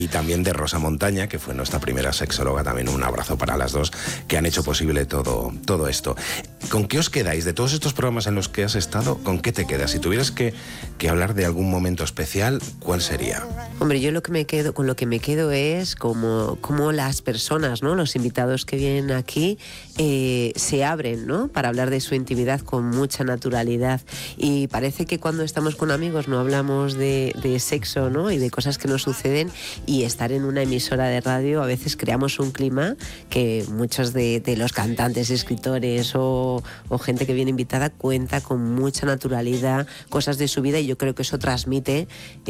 y también de Rosa Montaña, que fue nuestra primera sexóloga. También un abrazo para las dos, que han hecho posible todo esto. ¿Con qué os quedáis? De todos estos programas en los que has estado, ¿con qué te quedas? Si tuvieras que hablar de algún momento especial, ¿cuál sería? Hombre, yo con lo que me quedo es como las personas, ¿no? Los invitados que vienen aquí se abren, ¿no? Para hablar de su intimidad con mucha naturalidad. Y parece que cuando estamos con amigos no hablamos de sexo, ¿no? Y de cosas que nos suceden, y estar en una emisora de radio a veces creamos un clima que muchos de los cantantes, escritores o gente que viene invitada cuenta con mucha naturalidad cosas de su vida, y yo creo que eso transmite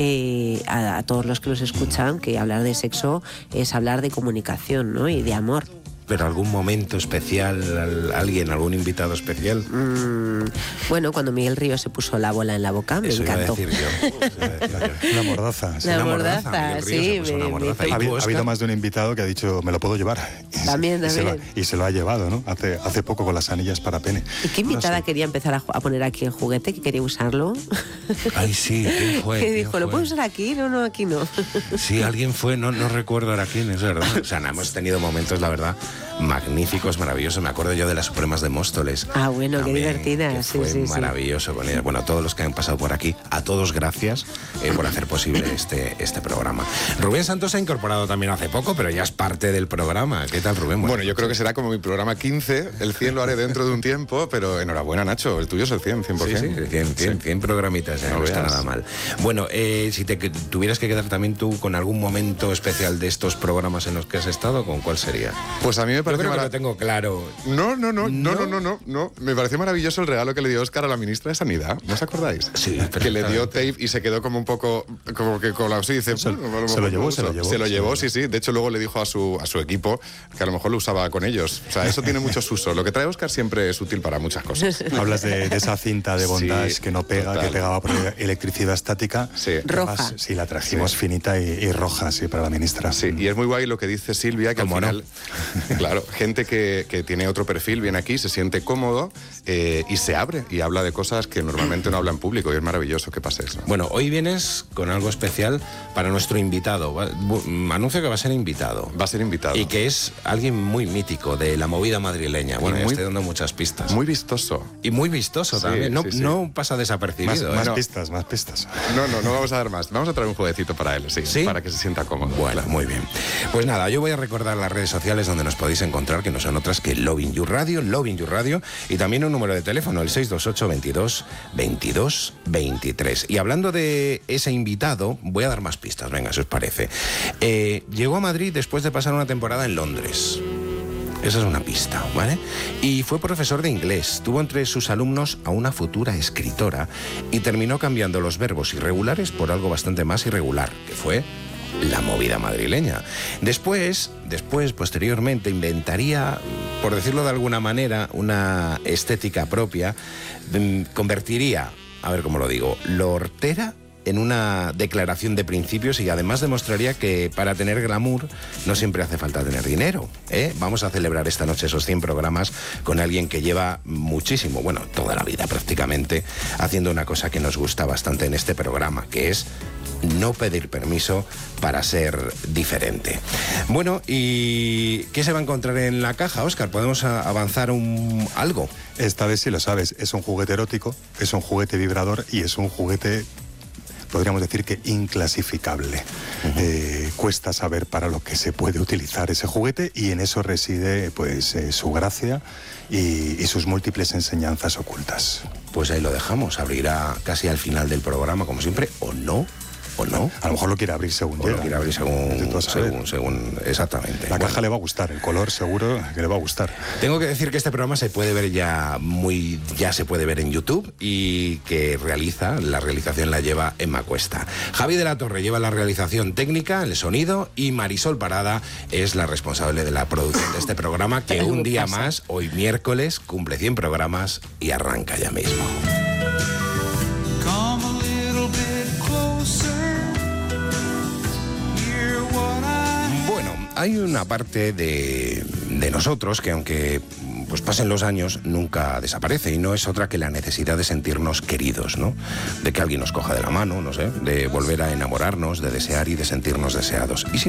a todos los que los escuchan que hablar de sexo es hablar de comunicación, ¿no? Y de amor. ¿Pero algún momento especial, algún invitado especial? Bueno, cuando Miguel Ríos se puso la bola en la boca, me encantó. Iba a decir yo. Una mordaza. Sí. Una mordaza, sí. Ha habido más de un invitado que ha dicho, me lo puedo llevar. También. Y se lo ha llevado, ¿no? Hace poco con las anillas para pene. ¿Y qué invitada quería empezar a poner aquí el juguete, que quería usarlo? Ay, sí, ¿quién fue? Que dijo, ¿lo puedo usar aquí? No, aquí no. Sí, alguien fue, no recuerdo ahora quién es, ¿verdad? O sea, hemos tenido momentos, la verdad, magníficos, maravillosos. Me acuerdo yo de las Supremas de Móstoles. Ah, bueno, también, qué divertida. Que fue maravilloso con ellas. Bueno, a todos los que han pasado por aquí, a todos gracias por hacer posible este programa. Rubén Santos se ha incorporado también hace poco, pero ya es parte del programa. ¿Qué tal, Rubén? Bueno, yo creo que será como mi programa 15. El 100 lo haré dentro de un tiempo, pero enhorabuena, Nacho. El tuyo es el 100, 100%. Sí, 100 programitas, no está nada mal. Bueno, si te tuvieras que quedar también tú con algún momento especial de estos programas en los que has estado, ¿con cuál sería? Pues a mí me parece... Yo creo que lo tengo claro. No. Me pareció maravilloso el regalo que le dio Óscar a la ministra de Sanidad. ¿No os acordáis? Sí. Que le dio tape y se quedó como un poco, como que colapsó y dice... Se lo llevó, sí. De hecho, luego le dijo a su equipo que a lo mejor lo usaba con ellos. O sea, eso tiene muchos usos. Lo que trae Óscar siempre es útil para muchas cosas. Hablas de esa cinta de bondage que no pega, total, que pegaba por electricidad estática. Sí. Roja. Sí, la trajimos finita y roja, sí, para la ministra. Sí, y es muy guay lo que dice Silvia, que al final... Claro, gente que tiene otro perfil viene aquí, se siente cómodo y se abre y habla de cosas que normalmente no habla en público, y es maravilloso que pase eso. Bueno, hoy vienes con algo especial para nuestro invitado. Anuncio que va a ser invitado. Va a ser invitado. Y que es alguien muy mítico de la movida madrileña. Bueno, ya estoy dando muchas pistas. Muy vistoso. Y muy vistoso también. No pasa desapercibido. Más pistas. No vamos a dar más. Vamos a traer un jueguecito para él, sí, para que se sienta cómodo. Bueno, muy bien. Pues nada, yo voy a recordar las redes sociales donde nos podéis encontrar, que no son otras que Lovin' You Radio, y también un número de teléfono, el 628 22 22 23. Y hablando de ese invitado, voy a dar más pistas, venga, si os parece. Llegó a Madrid después de pasar una temporada en Londres. Esa es una pista, ¿vale? Y fue profesor de inglés. Tuvo entre sus alumnos a una futura escritora y terminó cambiando los verbos irregulares por algo bastante más irregular, que fue la movida madrileña. Después, posteriormente, inventaría, por decirlo de alguna manera, una estética propia. Convertiría, a ver cómo lo digo, lo hortera en una declaración de principios, y además demostraría que para tener glamour no siempre hace falta tener dinero, ¿eh? Vamos a celebrar esta noche esos 100 programas con alguien que lleva muchísimo, bueno, toda la vida prácticamente, haciendo una cosa que nos gusta bastante en este programa, que es no pedir permiso para ser diferente. Bueno, ¿y qué se va a encontrar en la caja, Óscar? ¿Podemos avanzar algo? Esta vez sí lo sabes, es un juguete erótico, es un juguete vibrador y es un juguete, podríamos decir que inclasificable. Cuesta saber para lo que se puede utilizar ese juguete, y en eso reside pues su gracia y sus múltiples enseñanzas ocultas. Pues ahí lo dejamos, abrirá casi al final del programa, como siempre, o no. A lo mejor lo quiere abrir según llega. Lo quiere abrir según exactamente. La caja le va a gustar, el color seguro que le va a gustar. Tengo que decir que este programa se puede ver ya se puede ver en YouTube, y que la realización la lleva Emma Cuesta. Javi de la Torre lleva la realización técnica, el sonido, y Marisol Parada es la responsable de la producción de este programa, que un día más, hoy miércoles, cumple 100 programas y arranca ya mismo. Hay una parte de nosotros que, aunque pues pasen los años, nunca desaparece, y no es otra que la necesidad de sentirnos queridos, ¿no? De que alguien nos coja de la mano, no sé, de volver a enamorarnos, de desear y de sentirnos deseados. Y